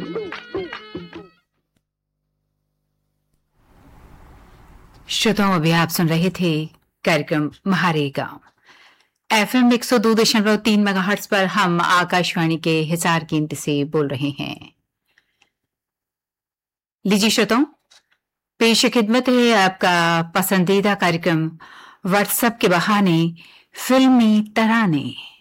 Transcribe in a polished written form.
श्रोताओं, अभी आप सुन रहे थे कार्यक्रम म्हारे गांव FM 102.3 मेगाहर्ट्ज पर। हम आकाशवाणी के हिसार केंद्र से बोल रहे हैं। लीजिए श्रोताओं, पेश खिदमत है आपका पसंदीदा कार्यक्रम व्हाट्सएप के बहाने फिल्मी तराने।